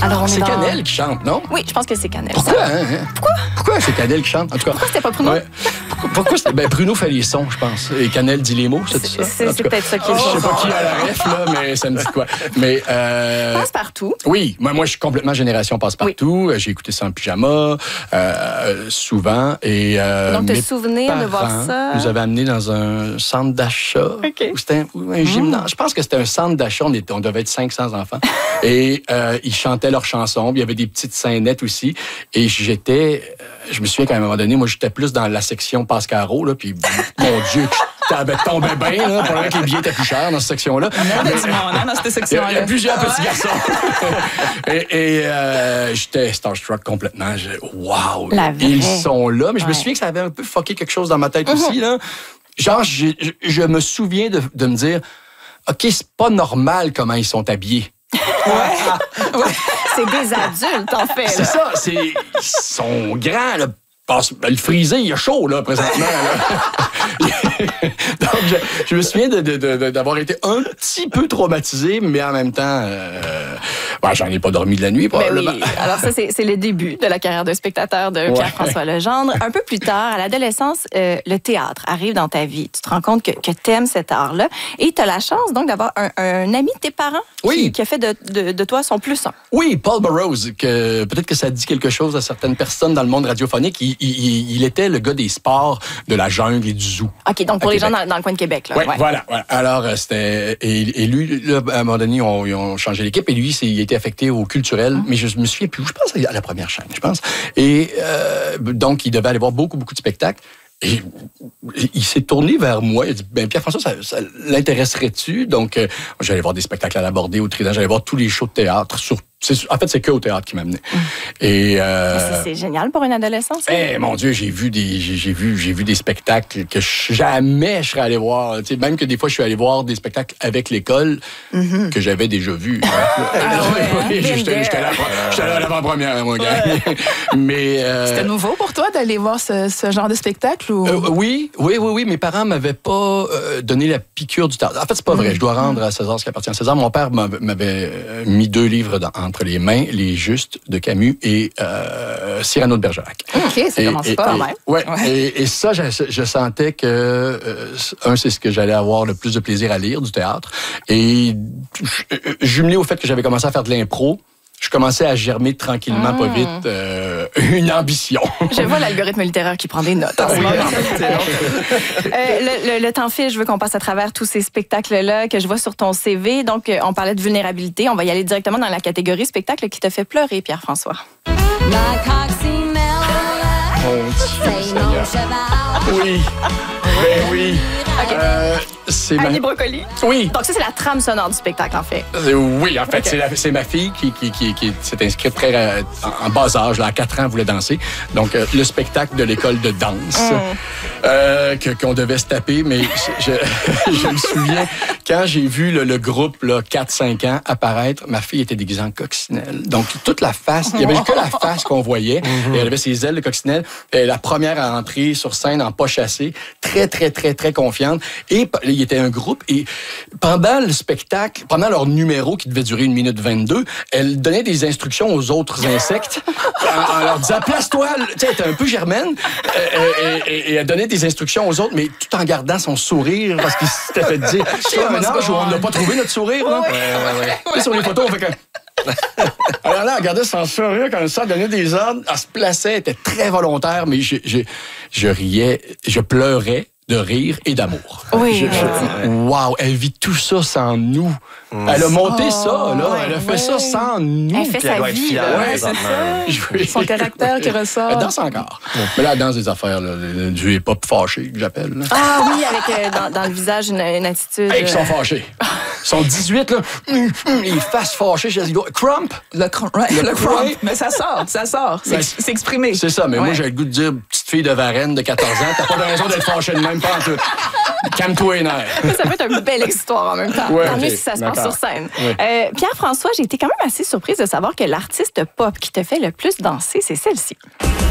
Alors, c'est Canel qui chante, non? Oui, je pense que c'est Canel. Pourquoi, Pourquoi c'est Canel qui chante? En tout cas, pourquoi c'était pas Bruno? Ouais. Pourquoi c'était... Bruno fait les sons, je pense. Et Canel dit les mots, c'est ça? C'est peut-être ça qui est. Je sais pas qui a la ref, là, mais ça me dit quoi. Mais, Passe-Partout. Oui, moi, je suis complètement génération Passe-Partout. Oui. J'ai écouté ça en pyjama, souvent. Et, donc, te souvenir de voir ça? Nous avaient amenés dans un centre d'achat. Okay. C'était un gymnase. Je pense que c'était un centre d'achat. On devait être 500 enfants. Et ils chantaient leurs chansons. Puis il y avait des petites scénettes aussi. Et je me souviens qu'à un moment donné, moi, j'étais plus dans la section Pascaro, là. Puis, mon Dieu, t'avais tombé bien, là. Probablement que les billets étaient plus chers dans cette section-là. Il y a du monde, dans cette section-là. Il y a plusieurs petits garçons. et j'étais starstruck complètement. Wow! Ils sont là. Mais je me souviens que ça avait un peu fucké quelque chose dans ma tête aussi, là. Genre, je me souviens de me dire, OK, c'est pas normal comment ils sont habillés. Ouais. C'est des adultes, en fait. C'est ça. Ils sont grands, là. Le frisé, il est chaud, là, présentement. Là. Donc, je me souviens d'avoir été un petit peu traumatisé, mais en même temps, j'en ai pas dormi de la nuit, probablement. Oui. Alors ça, c'est le début de la carrière de spectateur de Pierre-François Legendre. Un peu plus tard, à l'adolescence, le théâtre arrive dans ta vie. Tu te rends compte que tu aimes cet art-là. Et tu as la chance, donc, d'avoir un ami de tes parents qui a fait de toi son plus un. Oui, Paul Burroughs, peut-être que ça dit quelque chose à certaines personnes dans le monde radiophonique. Il était le gars des sports, de la jungle et du zoo. OK, donc pour les gens dans le coin de Québec. Là. Ouais. Voilà. Alors, c'était... Et lui, là, à un moment donné, ils ont changé l'équipe. Et lui, il a été affecté au culturel. Mais je me souviens plus. Je pense à la première chaîne, je pense. Et donc, il devait aller voir beaucoup de spectacles. Et il s'est tourné vers moi. Il a dit, Pierre-François, ça l'intéresserait-tu? Donc, j'allais voir des spectacles à la Bordée, au Trident. J'allais voir tous les shows de théâtre. En fait, c'est que au théâtre qui m'a amené. Et c'est génial pour une adolescence. Mon Dieu, j'ai vu des spectacles que jamais je serais allé voir. T'sais, même que des fois, je suis allé voir des spectacles avec l'école que j'avais déjà vus. J'étais là à l'avant-première, mon gars. Mais c'était nouveau pour toi d'aller voir ce genre de spectacle? Ou... Oui. Mes parents m'avaient pas donné la piqûre du théâtre. En fait, c'est pas vrai. Je dois rendre à César ce qui appartient à César. Mon père m'avait mis 2 livres entre les mains, Les Justes de Camus et Cyrano de Bergerac. OK, ça commence pas mal. Ouais. Et ça, je sentais que, c'est ce que j'allais avoir le plus de plaisir à lire, du théâtre. Et jumelé au fait que j'avais commencé à faire de l'impro, je commençais à germer tranquillement, pas vite, une ambition. Je vois l'algorithme littéraire qui prend des notes en ce moment. Le temps file, je veux qu'on passe à travers tous ces spectacles-là que je vois sur ton CV. Donc, on parlait de vulnérabilité. On va y aller directement dans la catégorie spectacle qui te fait pleurer, Pierre-François. Oui. Oui. Okay. C'est Annie Brocoli. Oui. Donc ça, c'est la trame sonore du spectacle, en fait. Oui, en fait, c'est ma fille qui s'est inscrite très en bas âge, là, à 4 ans, elle voulait danser. Donc, le spectacle de l'école de danse qu'on devait se taper, mais je me souviens, quand j'ai vu le groupe, 4-5 ans, apparaître, ma fille était déguisée en coccinelle. Donc, toute la face, il n'y avait que la face qu'on voyait, et elle avait ses ailes de coccinelle. Et la première à entrer sur scène en pas chassé, très, très, très, très confiante. Et il était un groupe, et pendant le spectacle, pendant leur numéro qui devait durer 1 minute 22, elle donnait des instructions aux autres insectes en leur disant « Place-toi! » Tu sais, elle était un peu germaine, et elle donnait des instructions aux autres, mais tout en gardant son sourire, parce qu'il s'était fait dire « C'est un âge où on n'a pas trouvé notre sourire, là. » Sur les photos, on fait que... Alors là, elle regardait son sourire comme ça, elle donnait des ordres, elle se plaçait, elle était très volontaire, mais je riais, je pleurais de rire et d'amour. Oui. Wow, elle vit tout ça sans nous. Elle a monté ça, là. Elle a fait ça sans nous. Elle fait sa vie. Ouais, c'est ça. Son caractère qui ressort. Elle danse encore. Mais là, elle danse des affaires, là, du hip-hop fâché, que j'appelle. Là. Ah oui, avec dans le visage une attitude... Hey, ils sont fâchés. Ils sont 18, là. Ils fassent fâchés chez Zigo. Crump. Le crump. Mais ça sort. C'est exprimé. C'est ça, mais moi, j'ai le goût de dire, petite fille de Varennes de 14 ans, t'as pas de raison d'être fâchée de même, pas en tout. Calme-toi les nerfs. Ça peut être une belle histoire en même temps. Ouais, tant mieux si ça se passe sur scène. Ouais. Pierre-François, j'ai été quand même assez surprise de savoir que l'artiste pop qui te fait le plus danser, c'est celle-ci.